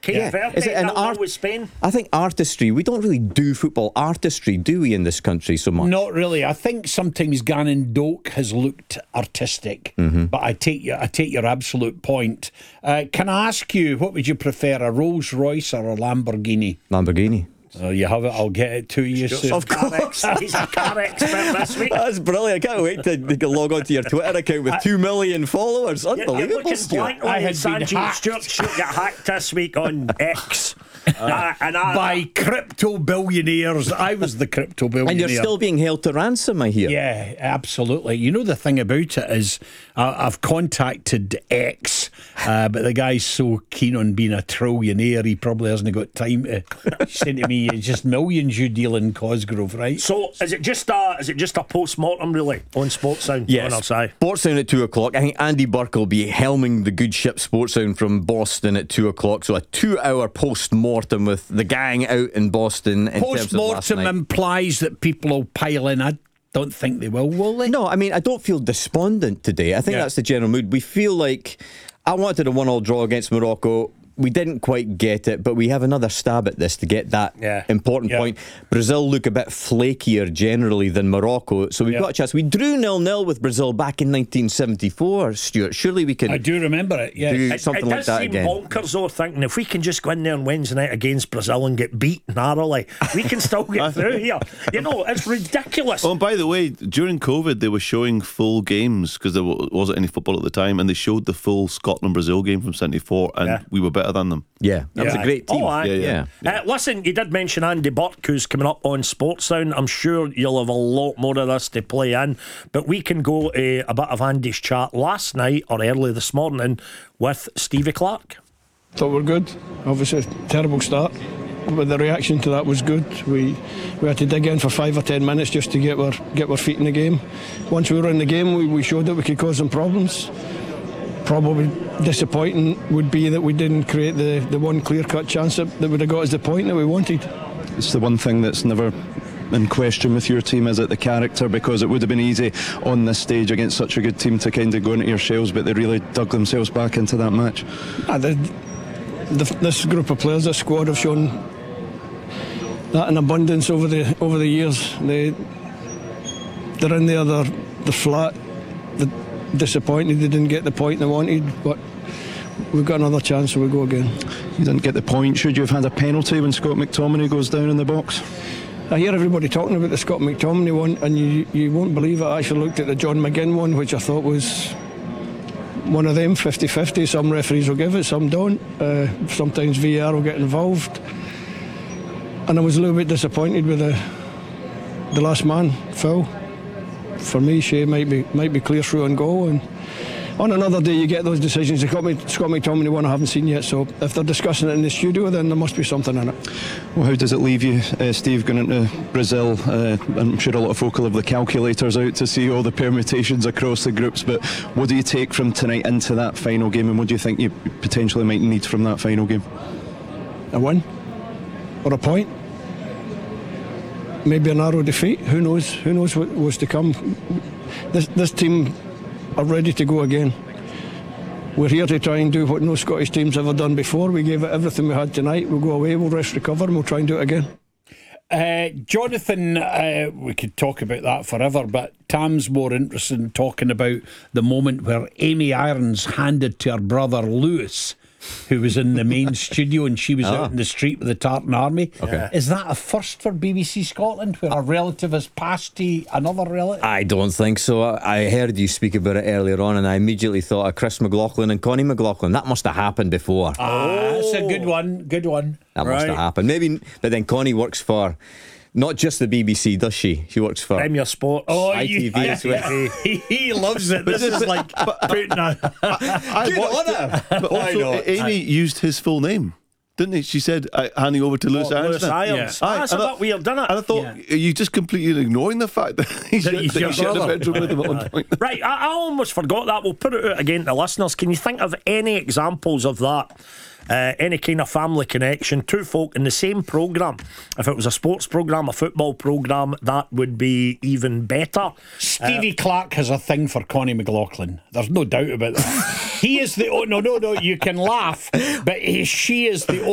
Cape Verde, Is it an art with Spain? I think artistry. We don't really do football artistry, do we, in this country so much? Not really. I think sometimes Gannon Doak has looked artistic, but I take your absolute point. Can I ask you, what would you prefer, a Rolls Royce or a Lamborghini? Lamborghini. You have it. I'll get it to you soon. Of course. He's a car expert this week. That's brilliant. I can't wait to log on to your Twitter account with 2 million followers. Unbelievable, Stuart. I had Sanjeev Stewart got hacked this week on X. By crypto billionaires. I was the crypto billionaire. And you're still being held to ransom, I hear. Yeah, absolutely. You know, the thing about it is I've contacted X, but the guy's so keen on being a trillionaire, he probably hasn't got time to say to me, it's just millions you deal in Cosgrove, right? So is it just a post-mortem really on Sports Sound? Yes. On our side? Sports Sound at 2 o'clock. I think Andy Burke will be helming the good ship Sports Sound from Boston at 2 o'clock. So a 2-hour post-mortem with the gang out in Boston. Post-mortem implies that people will pile in. I don't think they will they? No, I mean, I don't feel despondent today. I think that's the general mood. We feel like I wanted a 1-1 draw against Morocco. We didn't quite get it, but we have another stab at this to get that important point. Brazil look a bit flakier generally than Morocco, so we've got a chance. We drew 0-0 with Brazil back in 1974, Stuart. Surely we can. I do remember it, do something like that again. It does seem bonkers though, thinking if we can just go in there on Wednesday night against Brazil and get beat narrowly, we can still get through here. You know, it's ridiculous. Oh, and by the way, during COVID, they were showing full games because there wasn't any football at the time, and they showed the full Scotland-Brazil game from 74, and we were better than them. Yeah, that was a great team. Listen, you did mention Andy Burke, who's coming up on Sports Sound. I'm sure you'll have a lot more of this to play in, but we can go a bit of Andy's chat last night or early this morning with Stevie Clarke. Thought we're good. Obviously, terrible start, but the reaction to that was good. We had to dig in for 5 or 10 minutes just to get our feet in the game. Once we were in the game, we showed that we could cause them problems. Probably disappointing would be that we didn't create the one clear-cut chance that would have got us the point that we wanted. It's the one thing that's never in question with your team, is it the character? Because it would have been easy on this stage against such a good team to kind of go into your shells, but they really dug themselves back into that match. This group of players, this squad, have shown that in abundance over the years. They're in there, they're flat, they're disappointed they didn't get the point they wanted, but we've got another chance, so we go again. You didn't get the point. Should you have had a penalty when Scott McTominay goes down in the box? I hear everybody talking about the Scott McTominay one, and you won't believe it. I actually looked at the John McGinn one, which I thought was one of them, 50-50. Some referees will give it, some don't. Sometimes VAR will get involved, and I was a little bit disappointed with the last man, Phil. For me, Shea might be clear through and goal, and on another day you get those decisions. Scott McTominay one I haven't seen yet, so if they're discussing it in the studio, then there must be something in it. Well, how does it leave you, Steve, going into Brazil? I'm sure a lot of folk will have the calculators out to see all the permutations across the groups, but what do you take from tonight into that final game, and what do you think you potentially might need from that final game? A win or a point, maybe a narrow defeat. Who knows what was to come. This team are ready to go again. We're here to try and do what no Scottish team's ever done before. We gave it everything we had tonight. We'll go away, we'll rest, recover, and we'll try and do it again. Jonathan, we could talk about that forever, but Tam's more interested in talking about the moment where Amy Irons handed to her brother Lewis, who was in the main studio, and she was out in the street with the Tartan Army. Okay. Is that a first for BBC Scotland, where a relative has passed to another relative? I don't think so. I heard you speak about it earlier on, and I immediately thought of Chris McLaughlin and Connie McLaughlin. That must have happened before. That's a good one. That must have happened. Maybe, but then Connie works for not just the BBC, does she? She works for Premier Sports. ITV as well. He loves it. This is like putting a Good on her. But also, Amy used his full name, didn't he? She said, handing over to Lewis Irons. Lewis Irons. That's a bit weird, isn't it? And I thought, are you just completely ignoring the fact that he's in the bedroom with him at one point? Right, I almost forgot that. We'll put it out again to listeners. Can you think of any examples of that? Any kind of family connection, two folk in the same programme. If it was a sports programme, a football programme, that would be even better. Stevie Clarke has a thing for Connie McLaughlin. There's no doubt about that. He is the no, you can laugh, but she is the